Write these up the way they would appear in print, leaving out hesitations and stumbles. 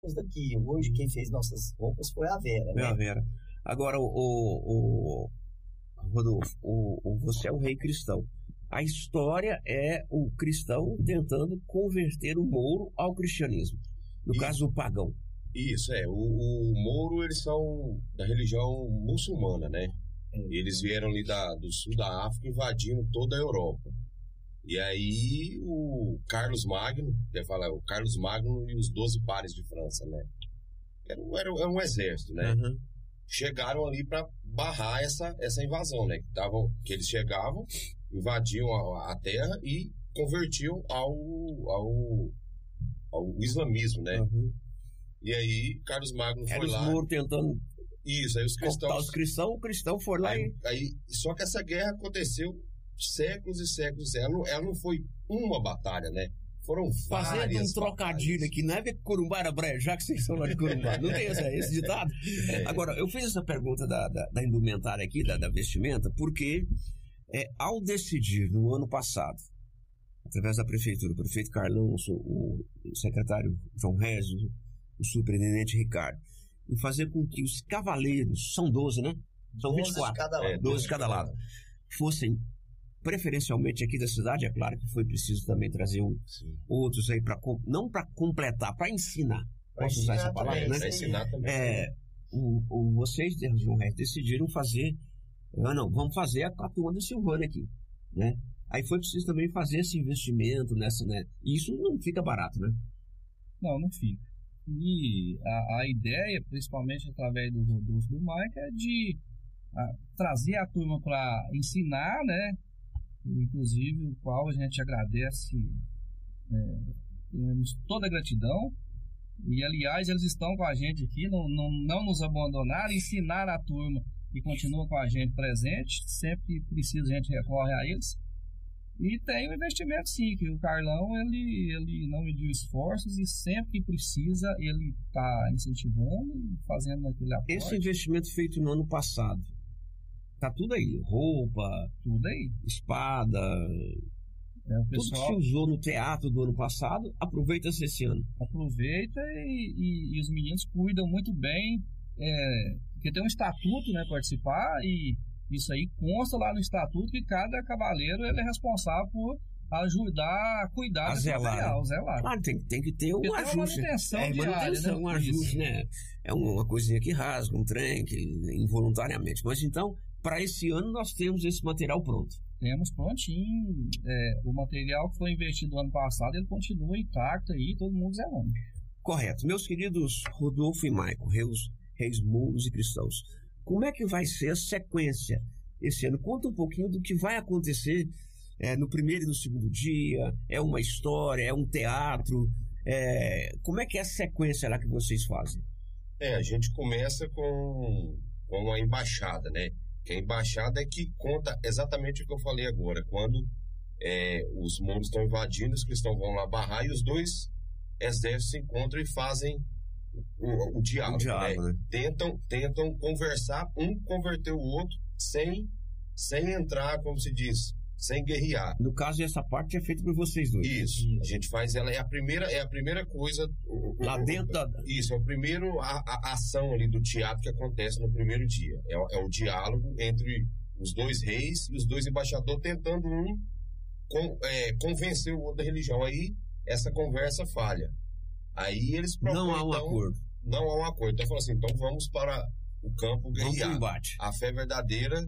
daqui. Hoje quem fez nossas roupas foi a Vera, Foi né? a Vera. Agora, Rodolfo, você é um rei cristão. A história é o cristão tentando converter o mouro ao cristianismo. No caso, o pagão. Isso, o Moro, eles são da religião muçulmana, né? Eles vieram ali do sul da África, invadindo toda a Europa. E aí o Carlos Magno, quer falar, o Carlos Magno e os 12 pares de França, né? Era um exército, né? Uhum. Chegaram ali para barrar essa invasão, né? Que eles chegavam, invadiam a terra e convertiam ao islamismo, né? Uhum. E aí Carlos Magno foi lá. Era os mouros tentando Isso, aí os cristãos. o cristão foi lá Só que essa guerra aconteceu séculos e séculos. Ela não foi uma batalha, né? Foram várias fazendo um trocadilho batalhas. aqui, não é ver que Corumbá era breja, já que vocês são lá de Corumbá. Não tem esse ditado? Agora, eu fiz essa pergunta da indumentária aqui, da vestimenta, porque ao decidir no ano passado, através da prefeitura, o prefeito Carlão, o secretário João Rezo, o superintendente Ricardo, em fazer com que os cavaleiros, são 12, né? São 24, 12 de cada lado, fossem preferencialmente aqui da cidade. É claro que foi preciso também trazer outros aí, não para completar, para ensinar. Posso usar essa palavra, né? Para ensinar também. Vocês, João Rezo, decidiram fazer, vamos fazer a turma da Silvânia aqui, né? Aí foi preciso também fazer esse investimento nessa, né? E isso não fica barato, né? Não fica. E a ideia, principalmente através do Rodolfo do Mike, é de trazer a turma para ensinar, né? Inclusive, o qual a gente agradece, temos toda a gratidão. E, aliás, eles estão com a gente aqui, não nos abandonaram, ensinaram a turma e continuam com a gente presente. Sempre que precisa, a gente recorre a eles. E tem o investimento, sim, que o Carlão, ele não mediu esforços e sempre que precisa, ele está incentivando e fazendo aquele apoio. Esse investimento feito no ano passado, tá tudo aí, roupa, tudo aí, espada, o pessoal, tudo que se usou no teatro do ano passado, aproveita-se esse ano. Aproveita e os meninos cuidam muito bem, porque tem um estatuto, né, participar, e isso aí consta lá no estatuto que cada cavaleiro ele é responsável por ajudar a cuidar desse material, zelar. Claro, tem que ter um ajuste. Manutenção diária, né? Um ajuste, né? É uma coisinha que rasga, um trem, que involuntariamente. Mas então, para esse ano nós temos esse material pronto. Temos prontinho. O material que foi investido no ano passado, ele continua intacto aí, todo mundo zelando. Correto. Meus queridos Rodolfo e Maico, reis mouros e cristãos, como é que vai ser a sequência esse ano? Conta um pouquinho do que vai acontecer no primeiro e no segundo dia. É uma história, é um teatro. Como é que é a sequência lá que vocês fazem? A gente começa com a embaixada, né? Que a embaixada é que conta exatamente o que eu falei agora. Quando os mouros estão invadindo, os cristãos vão lá barrar e os dois exércitos se encontram e fazem o diálogo, né? Tentam conversar, um converter o outro sem entrar, como se diz, sem guerrear. No caso, essa parte é feita por vocês dois. Isso. A gente faz ela, é a primeira coisa lá dentro da... Isso, é o primeiro a ação ali do teatro que acontece no primeiro dia. É o diálogo entre os dois reis e os dois embaixadores, tentando convencer o outro da religião. Aí essa conversa falha. Aí eles propõem, não há um acordo. Não há um acordo. Então, falam assim, então vamos para o campo guerrear. A fé verdadeira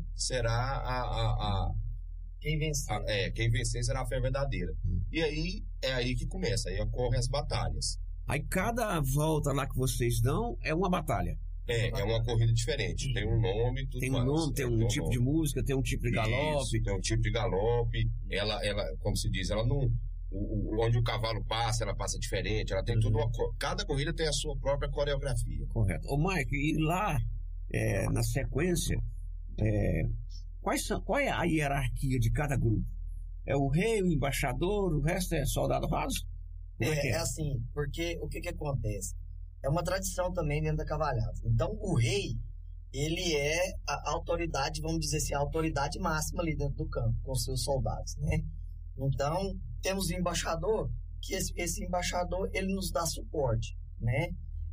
será quem vencer. Quem vencer será a fé verdadeira. E aí, é aí que começa. Aí ocorrem as batalhas. Aí cada volta lá que vocês dão é uma batalha. É uma corrida diferente. Tem um nome, tudo mais. Tem um tipo de música, tem um tipo de galope. Isso, tem um tipo de galope. Ela, como se diz, ela não... onde o cavalo passa, ela passa diferente, ela tem tudo. Cada corrida tem a sua própria coreografia. Correto. Ô Mike, e lá na sequência, qual é a hierarquia de cada grupo? É o rei, o embaixador, o resto é soldado raso? É assim, porque o que acontece? É uma tradição também dentro da cavalhada. Então o rei, ele é a autoridade, vamos dizer assim, a autoridade máxima ali dentro do campo, com seus soldados, né? Então, temos o embaixador, que esse embaixador, ele nos dá suporte, né?